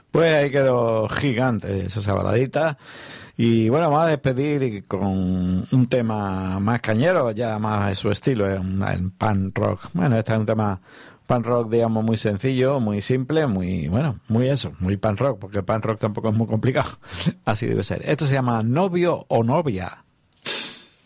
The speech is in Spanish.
Pues ahí quedó gigante esa baladita. Y bueno, vamos a despedir con un tema más cañero, ya más de su estilo, es el punk rock. Bueno, este es un tema punk rock, digamos, muy sencillo, muy simple, muy, bueno, muy eso, muy punk rock, porque el punk rock tampoco es muy complicado. Así debe ser. Esto se llama Novio o Novia.